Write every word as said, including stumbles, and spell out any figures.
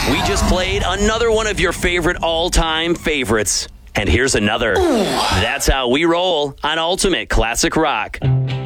We just played another one of your favorite all-time favorites. And here's another. That's how we roll on Ultimate Classic Rock.